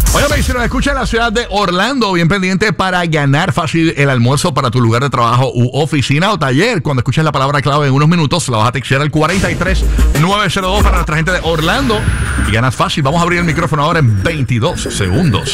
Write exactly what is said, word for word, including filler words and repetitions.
Oye, si nos escucha en la ciudad de Orlando, bien pendiente para ganar fácil el almuerzo para tu lugar de trabajo u oficina o taller. Cuando escuches la palabra clave en unos minutos, la vas a textear al cuatro tres nueve cero dos para nuestra gente de Orlando y ganas fácil. Vamos a abrir el micrófono ahora en veintidós segundos.